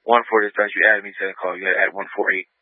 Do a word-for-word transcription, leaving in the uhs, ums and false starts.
one four. Just thought you added me to the call. You got to add one four eight.